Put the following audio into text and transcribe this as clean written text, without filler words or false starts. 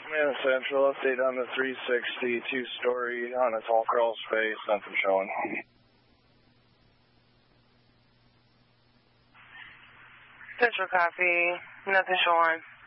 Man Central, update on the 360, two-story on a tall crawl space, nothing showing. Central copy, nothing showing.